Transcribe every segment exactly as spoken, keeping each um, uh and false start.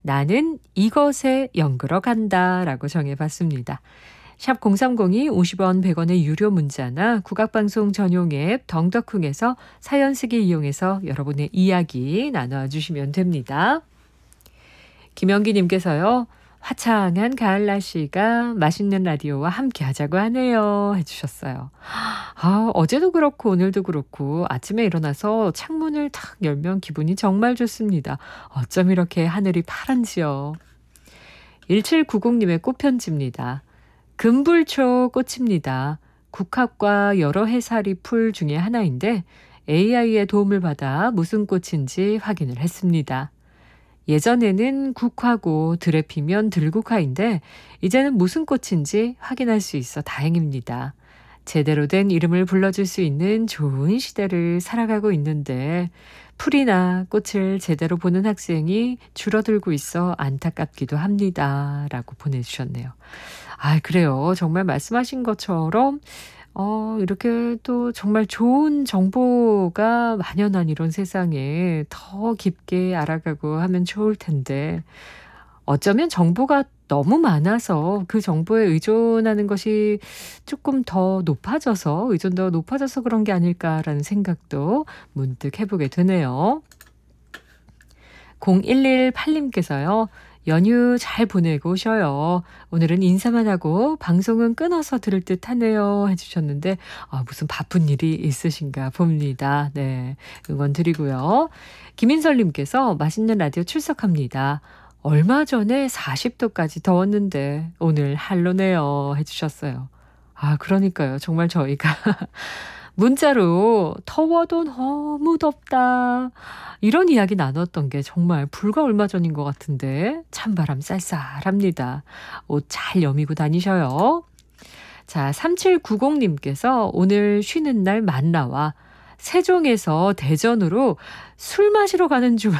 나는 이것에 연구러 간다 라고 정해봤습니다. 샵 공삼공이 오십 원 백 원의 유료 문자나 국악방송 전용 앱 덩덕쿵에서 사연 쓰기 이용해서 여러분의 이야기 나눠주시면 됩니다. 김영기 님께서요. 화창한 가을 날씨가 맛있는 라디오와 함께 하자고 하네요 해주셨어요. 아, 어제도 그렇고 오늘도 그렇고 아침에 일어나서 창문을 탁 열면 기분이 정말 좋습니다. 어쩜 이렇게 하늘이 파란지요. 일칠구공 님의 꽃편지입니다. 금불초 꽃입니다. 국화과 여러 해살이 풀 중에 하나인데 에이아이의 도움을 받아 무슨 꽃인지 확인을 했습니다. 예전에는 국화고 들에 피면 들국화인데 이제는 무슨 꽃인지 확인할 수 있어 다행입니다. 제대로 된 이름을 불러줄 수 있는 좋은 시대를 살아가고 있는데 풀이나 꽃을 제대로 보는 학생이 줄어들고 있어 안타깝기도 합니다. 라고 보내주셨네요. 아, 그래요. 정말 말씀하신 것처럼 어, 이렇게 또 정말 좋은 정보가 만연한 이런 세상에 더 깊게 알아가고 하면 좋을 텐데 어쩌면 정보가 너무 많아서 그 정보에 의존하는 것이 조금 더 높아져서 의존도가 높아져서 그런 게 아닐까라는 생각도 문득 해보게 되네요. 공일일팔 님께서요. 연휴 잘 보내고 오셔요. 오늘은 인사만 하고 방송은 끊어서 들을 듯 하네요 해주셨는데 아, 무슨 바쁜 일이 있으신가 봅니다. 네, 응원 드리고요. 김인설님께서 맛있는 라디오 출석합니다. 얼마 전에 사십 도까지 더웠는데 오늘 한로네요 해주셨어요. 아, 그러니까요. 정말 저희가 문자로 더워도 너무 덥다 이런 이야기 나눴던 게 정말 불과 얼마 전인 것 같은데 찬바람 쌀쌀합니다. 옷 잘 여미고 다니셔요. 자, 삼칠구공 님께서 오늘 쉬는 날 만나와 세종에서 대전으로 술 마시러 가는 중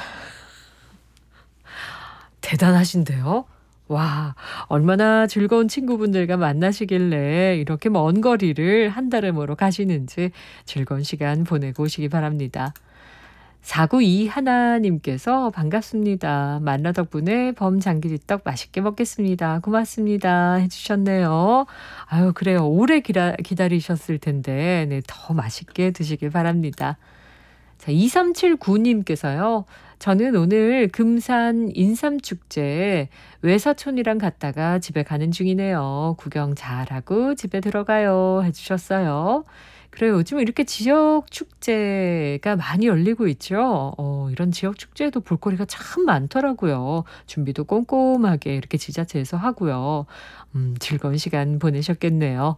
대단하신데요. 와, 얼마나 즐거운 친구분들과 만나시길래 이렇게 먼 거리를 한달음으로 가시는지 즐거운 시간 보내고 오시기 바랍니다. 사구이일 님께서 반갑습니다. 만나 덕분에 범장기리떡 맛있게 먹겠습니다. 고맙습니다 해주셨네요. 아유, 그래요. 오래 기다, 기다리셨을 텐데 네, 더 맛있게 드시길 바랍니다. 자, 이삼칠구 님께서요. 저는 오늘 금산 인삼축제에 외사촌이랑 갔다가 집에 가는 중이네요. 구경 잘하고 집에 들어가요 해주셨어요. 그래요. 요즘 이렇게 지역 축제가 많이 열리고 있죠. 어, 이런 지역 축제에도 볼거리가 참 많더라고요. 준비도 꼼꼼하게 이렇게 지자체에서 하고요. 음, 즐거운 시간 보내셨겠네요.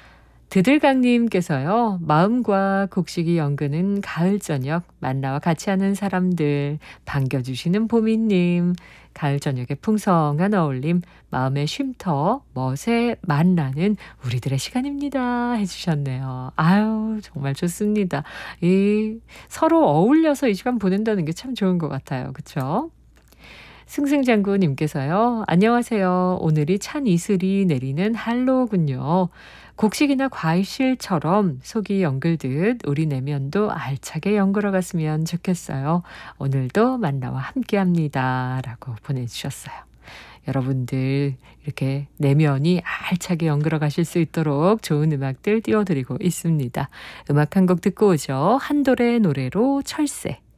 드들강님께서요. 마음과 곡식이 연근은 가을 저녁 만나와 같이 하는 사람들 반겨주시는 보미님 가을 저녁의 풍성한 어울림 마음의 쉼터 멋에 만나는 우리들의 시간입니다 해주셨네요. 아유 정말 좋습니다. 이 서로 어울려서 이 시간 보낸다는 게 참 좋은 것 같아요. 그렇죠? 승승장구님께서요. 안녕하세요. 오늘이 찬 이슬이 내리는 한로군요. 곡식이나 과일실처럼 속이 연글듯 우리 내면도 알차게 연글어 갔으면 좋겠어요. 오늘도 만나와 함께합니다. 라고 보내주셨어요. 여러분들 이렇게 내면이 알차게 연글어 가실 수 있도록 좋은 음악들 띄워드리고 있습니다. 음악 한 곡 듣고 오죠. 한돌의 노래로 철새.